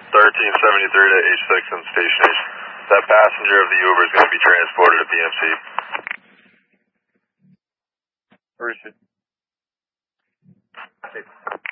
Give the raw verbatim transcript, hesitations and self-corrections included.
thirteen seventy-three to H six in Station H. That passenger of the Uber is going to be transported to B M C. Where is it?